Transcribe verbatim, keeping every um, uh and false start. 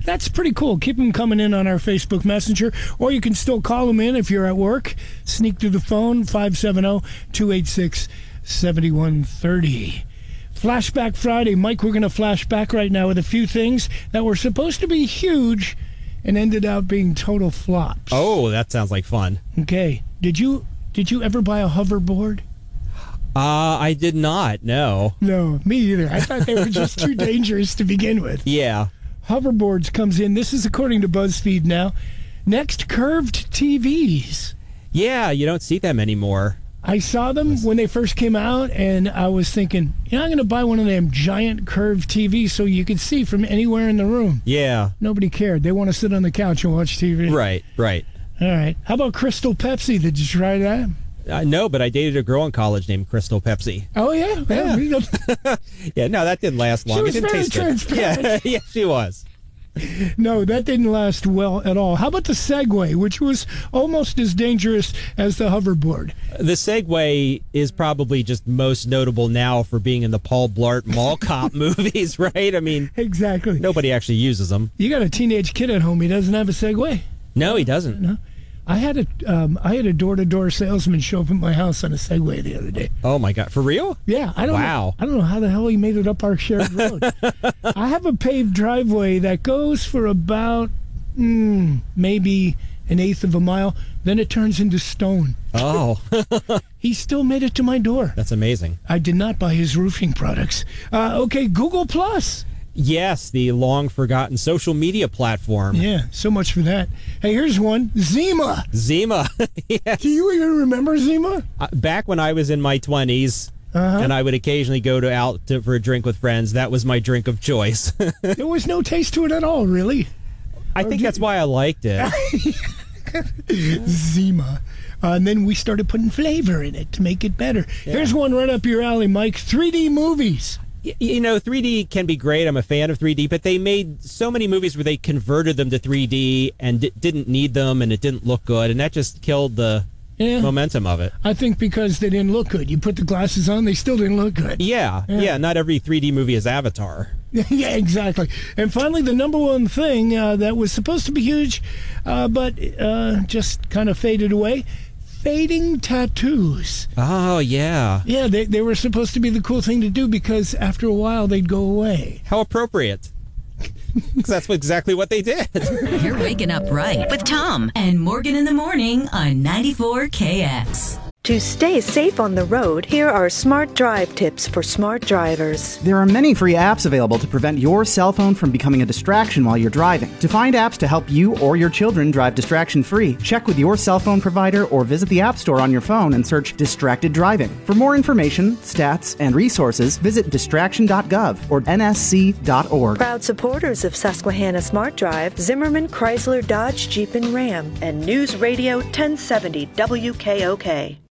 that's pretty cool. Keep them coming in on our Facebook Messenger, or you can still call them in if you're at work. Sneak through the phone, five seven zero, two eight six, seven one three zero. Flashback Friday. Mike, we're going to flash back right now with a few things that were supposed to be huge and ended up being total flops. Oh, that sounds like fun. Okay. Did you did you ever buy a hoverboard? Uh, I did not, no. No, me either. I thought they were just too dangerous to begin with. Yeah. Hoverboards comes in. This is according to BuzzFeed now. Next, curved T Vs. Yeah, you don't see them anymore. I saw them when they first came out, and I was thinking, you know, I'm going to buy one of them giant curved T Vs so you could see from anywhere in the room. Yeah. Nobody cared. They want to sit on the couch and watch T V. Right, right. All right. How about Crystal Pepsi? Did you try that? Uh, no, but I dated a girl in college named Crystal Pepsi. Oh, yeah? Yeah, yeah no, that didn't last long. She was it didn't very taste transparent. Good. Yeah, yeah, she was. No, that didn't last well at all. How about the Segway, which was almost as dangerous as the hoverboard? The Segway is probably just most notable now for being in the Paul Blart Mall Cop movies, right? I mean, exactly. Nobody actually uses them. You got a teenage kid at home. He doesn't have a Segway. No, he doesn't. No. I had a um, I had a door-to-door salesman show up at my house on a Segway the other day. Oh my God, for real? Yeah, I don't. Wow. Know, I don't know how the hell he made it up our shared road. I have a paved driveway that goes for about mm, maybe an eighth of a mile. Then it turns into stone. Oh. He still made it to my door. That's amazing. I did not buy his roofing products. Uh, okay, Google Plus. Yes, the long-forgotten social media platform. Yeah, so much for that. Hey, here's one. Zima. Zima. Yes. Do you even remember Zima? Uh, back when I was in my twenties, uh-huh. and I would occasionally go to out to, for a drink with friends, that was my drink of choice. There was no taste to it at all, really. I think that's why I liked it. Zima. Uh, and then we started putting flavor in it to make it better. Yeah. Here's one right up your alley, Mike. three D movies. You know, three D can be great. I'm a fan of three D, but they made so many movies where they converted them to three D and d- didn't need them, and it didn't look good, and that just killed the yeah. momentum of it. I think because they didn't look good. You put the glasses on, they still didn't look good. Yeah, yeah. yeah not every three D movie is Avatar. Yeah, exactly. And finally, the number one thing uh, that was supposed to be huge, uh, but uh, just kind of faded away. Fading tattoos. Oh, yeah. Yeah, they, they were supposed to be the cool thing to do because after a while they'd go away. How appropriate. Because that's exactly what they did. You're waking up right with Tom and Morgan in the morning on ninety-four K X. To stay safe on the road, here are smart drive tips for smart drivers. There are many free apps available to prevent your cell phone from becoming a distraction while you're driving. To find apps to help you or your children drive distraction-free, check with your cell phone provider or visit the App Store on your phone and search Distracted Driving. For more information, stats, and resources, visit distraction dot gov or N S C dot org. Proud supporters of Susquehanna Smart Drive, Zimmerman, Chrysler, Dodge, Jeep, and Ram, and News Radio ten seventy W K O K.